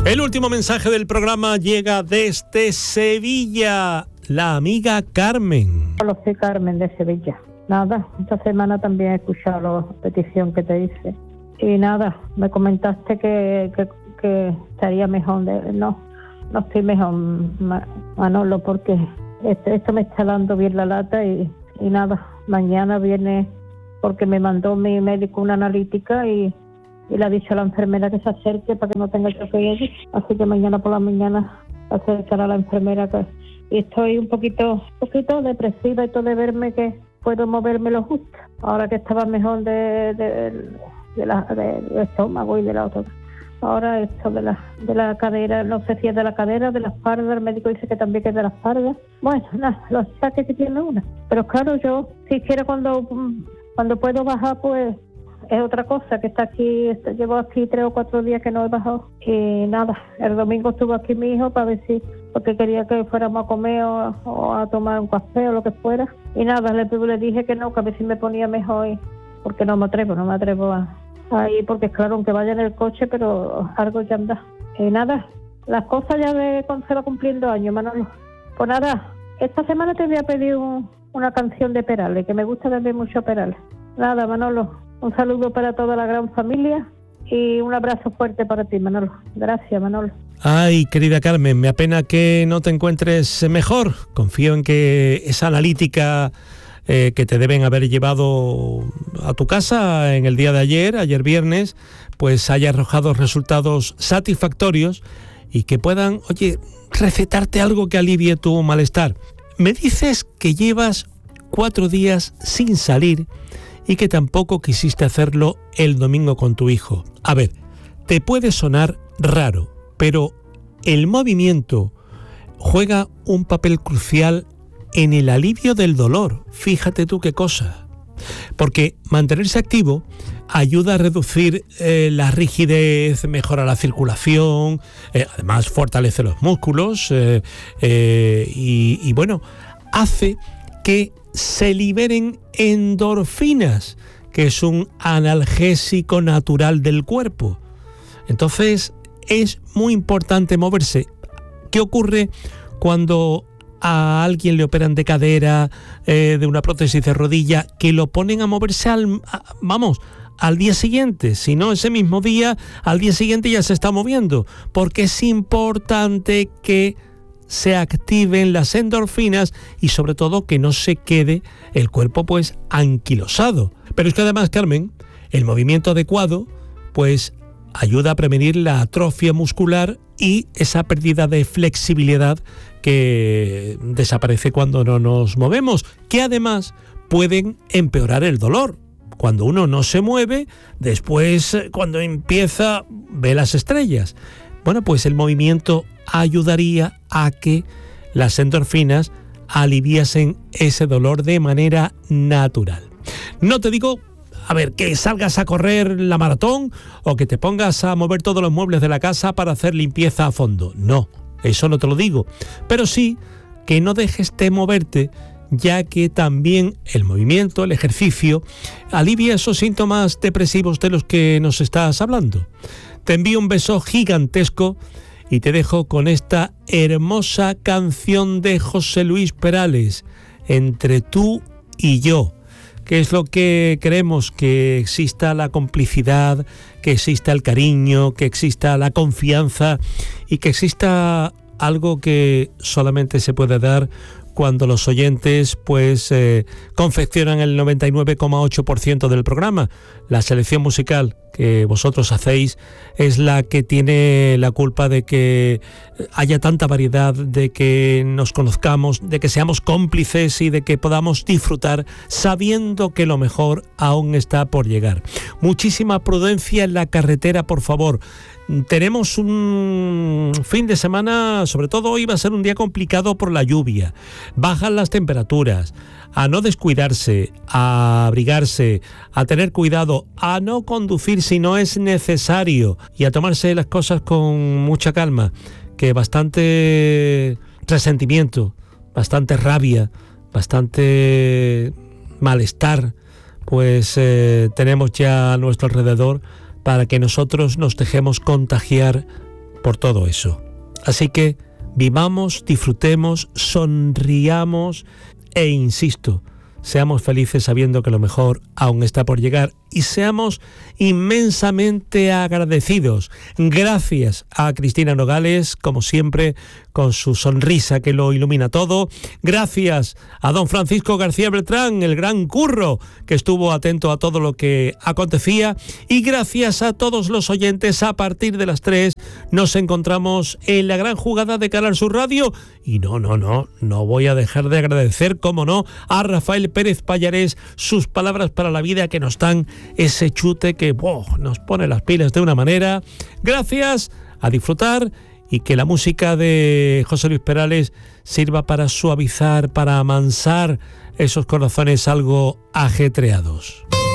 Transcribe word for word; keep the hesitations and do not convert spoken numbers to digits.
El último mensaje del programa llega desde Sevilla, la amiga Carmen. Hola, soy Carmen de Sevilla. Nada, esta semana también he escuchado la petición que te hice. Y nada, me comentaste que, que, que estaría mejor. De, no, no estoy mejor, Manolo, porque esto, esto me está dando bien la lata y, y nada, mañana viene, porque me mandó mi médico una analítica y, y le ha dicho a la enfermera que se acerque para que no tenga yo que ir. Así que mañana por la mañana acercará a la enfermera. Que, y estoy un poquito, un poquito depresiva y todo de verme que puedo moverme lo justo. Ahora que estaba mejor de, de, de la, de, del estómago y de la otra. Ahora esto de la, de la cadera, no sé si es de la cadera, de la espalda, el médico dice que también que es de la espalda. Bueno, nada, los saques que tiene una. Pero claro, yo si quiero cuando, cuando puedo bajar, pues es otra cosa, que está aquí, está, llevo aquí tres o cuatro días que no he bajado. Y nada, el domingo estuvo aquí mi hijo para ver si, porque quería que fuéramos a comer o, o a tomar un café o lo que fuera. Y nada, le, le dije que no, que a ver si me ponía mejor, y, porque no me atrevo, no me atrevo a... Ahí, porque claro, aunque vaya en el coche, pero algo ya anda. Y nada, las cosas ya de cuando se va cumpliendo años, Manolo. Pues nada, esta semana te voy a pedir un, una canción de Perales, que me gusta también mucho Perales. Nada, Manolo, un saludo para toda la gran familia y un abrazo fuerte para ti, Manolo. Gracias, Manolo. Ay, querida Carmen, me apena que no te encuentres mejor. Confío en que esa analítica Eh, que te deben haber llevado a tu casa en el día de ayer, ayer viernes, pues haya arrojado resultados satisfactorios y que puedan, oye, recetarte algo que alivie tu malestar. Me dices que llevas cuatro días sin salir y que tampoco quisiste hacerlo el domingo con tu hijo. A ver, te puede sonar raro, pero el movimiento juega un papel crucial en el alivio del dolor. Fíjate tú qué cosa. Porque mantenerse activo ayuda a reducir eh, la rigidez, mejora la circulación, eh, además fortalece los músculos eh, eh, y, y bueno, hace que se liberen endorfinas, que es un analgésico natural del cuerpo. Entonces es muy importante moverse. ¿Qué ocurre cuando a alguien le operan de cadera, eh, de una prótesis de rodilla, que lo ponen a moverse al, a, vamos, al día siguiente? Si no, ese mismo día, al día siguiente ya se está moviendo, porque es importante que se activen las endorfinas y sobre todo que no se quede el cuerpo pues anquilosado. Pero es que además, Carmen, el movimiento adecuado pues ayuda a prevenir la atrofia muscular y esa pérdida de flexibilidad que desaparece cuando no nos movemos, que además pueden empeorar el dolor. Cuando uno no se mueve, después cuando empieza ve las estrellas. Bueno, pues el movimiento ayudaría a que las endorfinas aliviasen ese dolor de manera natural. No te digo, a ver, que salgas a correr la maratón o que te pongas a mover todos los muebles de la casa para hacer limpieza a fondo. No, eso no te lo digo. Pero sí que no dejes de moverte, ya que también el movimiento, el ejercicio, alivia esos síntomas depresivos de los que nos estás hablando. Te envío un beso gigantesco y te dejo con esta hermosa canción de José Luis Perales, Entre tú y yo. Que es lo que queremos, que exista la complicidad, que exista el cariño, que exista la confianza y que exista algo que solamente se puede dar cuando los oyentes pues eh, confeccionan el noventa y nueve coma ocho por ciento del programa. La selección musical que vosotros hacéis es la que tiene la culpa de que haya tanta variedad, de que nos conozcamos, de que seamos cómplices y de que podamos disfrutar sabiendo que lo mejor aún está por llegar. Muchísima prudencia en la carretera, por favor. Tenemos un fin de semana, sobre todo hoy va a ser un día complicado por la lluvia. Bajan las temperaturas. A no descuidarse, a abrigarse, a tener cuidado, a no conducir si no es necesario y a tomarse las cosas con mucha calma, que bastante resentimiento, bastante rabia, bastante malestar, pues eh, tenemos ya a nuestro alrededor para que nosotros nos dejemos contagiar por todo eso. Así que vivamos, disfrutemos, sonriamos e insisto, seamos felices sabiendo que lo mejor aún está por llegar y seamos inmensamente agradecidos. Gracias a Cristina Nogales, como siempre, con su sonrisa que lo ilumina todo. Gracias a don Francisco García Beltrán, el gran curro, que estuvo atento a todo lo que acontecía. Y gracias a todos los oyentes. A partir de las tres nos encontramos en la gran jugada de Canal Sur Radio. Y no, no, no, no voy a dejar de agradecer, como no, a Rafael Pérez Pallarés, sus palabras para la vida que nos dan ese chute que oh, nos pone las pilas de una manera. Gracias, a disfrutar y que la música de José Luis Perales sirva para suavizar, para amansar esos corazones algo ajetreados.